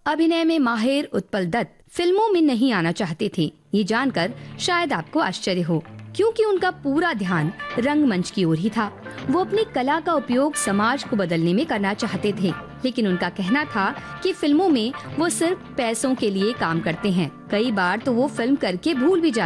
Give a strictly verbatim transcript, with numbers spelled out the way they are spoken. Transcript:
अभिनय में माहिर उत्पल दत्त फिल्मों में नहीं आना चाहते थे। ये जानकर शायद आपको आश्चर्य हो, क्योंकि उनका पूरा ध्यान रंगमंच की ओर ही था। वो अपनी कला का उपयोग समाज को बदलने में करना चाहते थे, लेकिन उनका कहना था कि फिल्मों में वो सिर्फ पैसों के लिए काम करते हैं। कई बार तो वो फिल्म करके भूल भी जाते